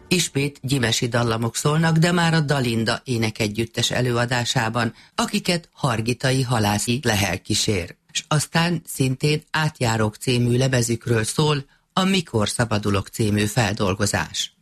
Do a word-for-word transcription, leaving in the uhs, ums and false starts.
Ismét gyimesi dallamok szólnak, de már a Dalinda énekegyüttes előadásában, akiket Hargitai Halászi Lehel kísér. És aztán szintén Átjárók című lemezükről szól a Mikor szabadulok című feldolgozás.